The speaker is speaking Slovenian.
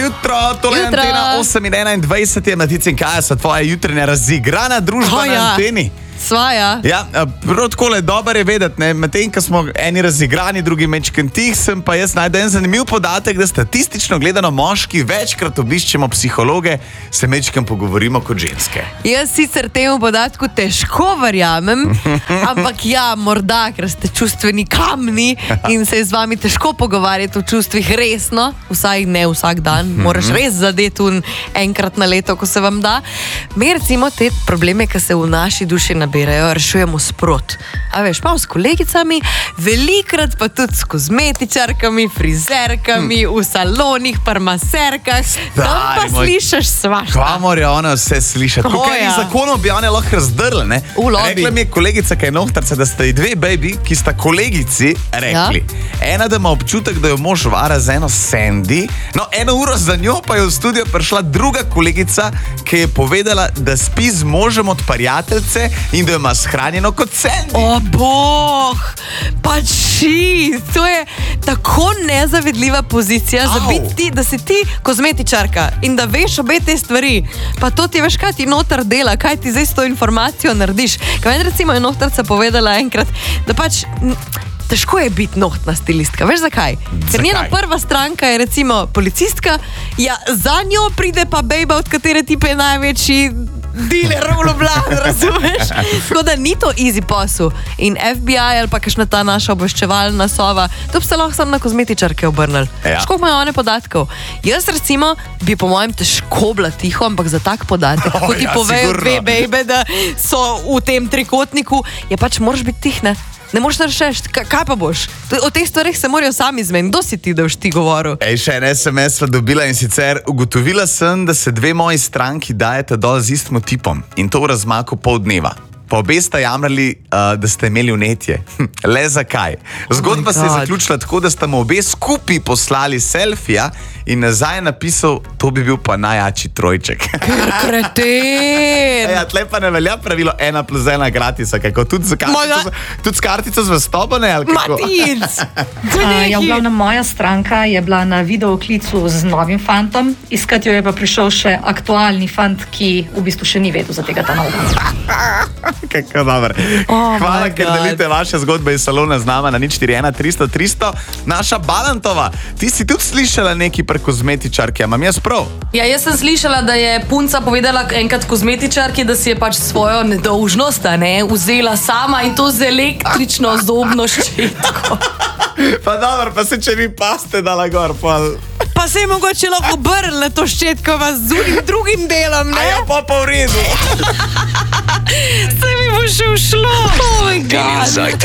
Jutro, tole je Antena 8:21 je, Matic in Kaja so tvoja jutranja razigrana družba na Anteni. Svaja. Ja, prav takole dobro je vedeti, ne, medtem, ko smo eni razigrani, drugi mečken tih, sem pa jaz najdel en zanimiv podatek, da statistično gledano moški večkrat obiščemo psihologe, se mečken pogovorimo kot ženske. Jaz sicer temu podatku težko verjamem, ampak ja, morda, ker ste čustveni kamni in se je z vami težko pogovarjati o čustvih resno, vsaj ne vsak dan, moraš res zadeti enkrat na leto, ko se vam da. Mi recimo te probleme, ki se v naši duši nabirajo, rešujemo sprot. A veš, malo s kolegicami, velikrat pa tudi s kozmetičarkami, frizerkami, v salonih, parmaserkah, tam pa slišaš svašta. Kva morajo one vse slišati? Kaj zakonom bi one lahko razdrle, ne? Rekla mi je kolegica, kaj je nohtarca, da sta ji dve baby, ki sta kolegici rekli. Ena, da ima občutek, da jo mož vara z eno Sandy, no, 1 uro za njo pa je v studio prišla druga kolegica, ki je povedala, da spi z možem od prijateljce in da jo ima shranjeno kot Sandy. O, boh! Pa to je tako nezavedljiva pozicija za biti ti, da si ti kozmetičarka in da veš obe te stvari. Pa to ti veš, kaj ti notar dela, kaj ti zdaj s to informacijo narediš. Kaj meni recimo je nohtarca povedala enkrat, da pač težko je biti nohtna stilistka. Veš zakaj? Ker njena prva stranka je recimo policistka, ja, za njo pride pa bejba, od katere tipe je največji dealer v Ljubljani, razumeš? Tako da ni to easy posel. In FBI ali pa kakšna ta naša obveščevalna sova, to bi se lahko sam na kozmetičarke obrnili. Školiko imajo one podatkov? Jaz recimo bi po mojem težko bila tiho, ampak za tak podatek, ko ti povejo dve bejbe, da so v tem trikotniku, je pač moraš biti tih, ne? Ne moš rešiti, kaj pa boš? O teh stvarih se morajo sami zmeniti. Kdo si ti, da boš ti govoril? Še en SMS sva dobila in sicer ugotovila sem, da se dve moji stranki dajete dol z istim tipom in to v razmaku pol dneva. Pa obe sta jamrali, da ste imeli vnetje. Le zakaj? Zgodba se je zaključila tako, da sta mu obe skupaj poslali selfija in nazaj napisal, to bi bil pa najjači trojček. Kreten! Ja, tle pa ne velja pravilo 1+1 gratisa, kako tudi s kartico zvestobo, ne? Matic! Ja, v glavnem moja stranka je bila na videoklicu z novim fantom, iskat jo je pa prišel še aktualni fant, ki v bistvu še ni vedel za tega ta novega. Kako dobro. Hvala, ker delite vaše zgodbe iz salona z nama na 041 300 300. Naša Balantova, ti si tudi slišala nekaj pri kozmetičarki, imam jaz prav? Ja, jaz sem slišala, da je punca povedala enkrat kozmetičarki, da si je pač svojo nedolžnost vzela sama in to z električno zobno ščetko. Pa dobro, pa se če vi paste dala gor, pa se je mogoče lahko obrnila to ščetko z drugim delom, ne? A ja, pa v redu. Se mi bo še ušlo. Oh my God.